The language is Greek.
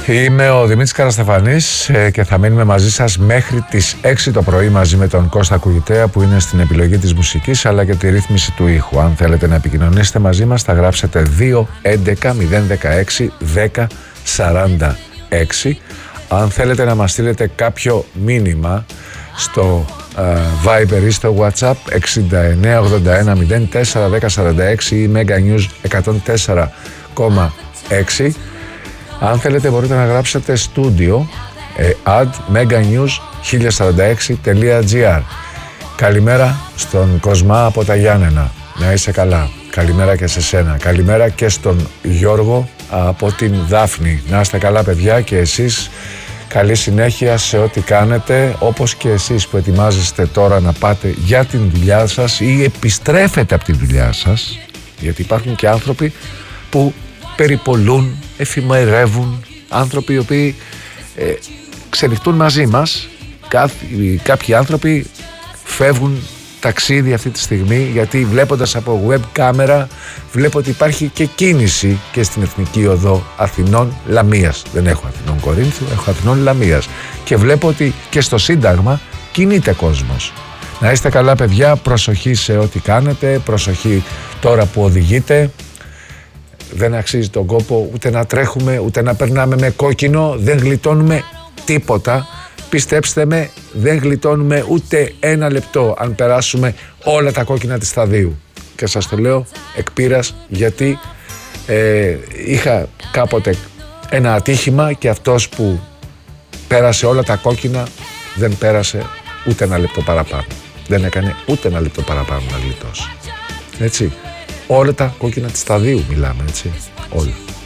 Είμαι ο Δημήτρης Καραστεφανής και θα μείνουμε μαζί σας μέχρι τις 6 το πρωί μαζί με τον Κώστα Κουγητέα που είναι στην επιλογή της μουσικής αλλά και τη ρύθμιση του ήχου. Αν θέλετε να επικοινωνήσετε μαζί μας θα γράψετε 2-11-016-10-46. Αν θέλετε να μας στείλετε κάποιο μήνυμα στο Viber ή στο WhatsApp 6981 04 1046 ή Mega News 104,6. Αν θέλετε μπορείτε να γράψετε studio at meganews1046.gr. Καλημέρα στον Κοσμά από τα Γιάννενα. Να είσαι καλά. Καλημέρα και σε σένα. Καλημέρα και στον Γιώργο από την Δάφνη. Να είστε καλά παιδιά και εσείς. Καλή συνέχεια σε ό,τι κάνετε, όπως και εσείς που ετοιμάζεστε τώρα να πάτε για την δουλειά σας ή επιστρέφετε από τη δουλειά σας, γιατί υπάρχουν και άνθρωποι που περιπολούν, εφημερεύουν, άνθρωποι οι οποίοι ξενυχτούν μαζί μας. Κάποιοι άνθρωποι φεύγουν ταξίδι αυτή τη στιγμή, γιατί βλέποντας από web κάμερα βλέπω ότι υπάρχει και κίνηση και στην Εθνική Οδό Αθηνών Λαμίας. Δεν έχω Αθηνών Κορίνθου, έχω Αθηνών Λαμίας και βλέπω ότι και στο Σύνταγμα κινείται κόσμος. Να είστε καλά παιδιά, προσοχή σε ό,τι κάνετε, προσοχή τώρα που οδηγείτε. Δεν αξίζει τον κόπο ούτε να τρέχουμε ούτε να περνάμε με κόκκινο, δεν γλιτώνουμε τίποτα. Πιστέψτε με, δεν γλιτώνουμε ούτε ένα λεπτό αν περάσουμε όλα τα κόκκινα της σταδίου. Και σας το λέω εκ πείρας, γιατί είχα κάποτε ένα ατύχημα και αυτός που πέρασε όλα τα κόκκινα δεν πέρασε ούτε ένα λεπτό παραπάνω. Δεν έκανε ούτε ένα λεπτό παραπάνω να γλιτώσει. Έτσι, όλα τα κόκκινα της σταδίου μιλάμε, έτσι, όλα.